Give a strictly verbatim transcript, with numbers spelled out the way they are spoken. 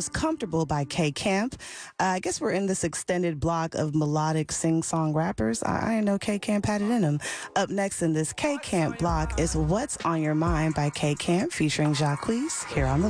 was Comfortable by K Camp. Uh, I guess we're in this extended block of melodic sing-song rappers. I, I didn't know K Camp had it in them. Up next in this K Camp block is What's on Your Mind by K Camp featuring Jacquees here on the